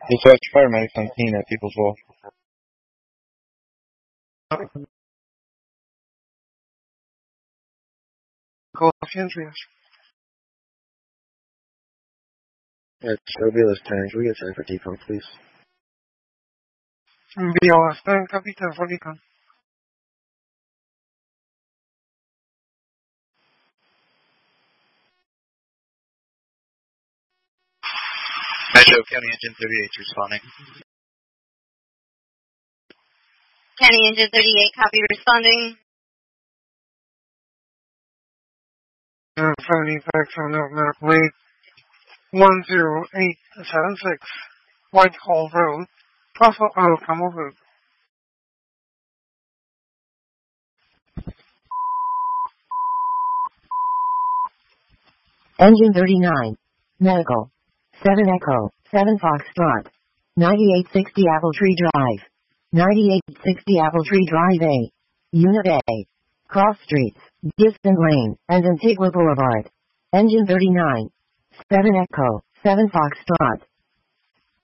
Dispatch paramedics on scene at People's Wolf. Call Andrea. Yeah, BLS 10. Can we get time for decon, please? BLS 10, copy 10 for decon. Metro County Engine 38 responding. County Engine 38, copy responding. 76 on medical aid 10876 Whitehall Road, Russell Camel Road. Engine 39. Medical. 7 Echo, 7 Foxtrot. 9860 Apple Tree Drive. 9860 Apple Tree Drive A. Unit A. Cross Streets, Gisborne Lane, and Antigua Boulevard. Engine 39. 7 Echo, 7 Foxtrot.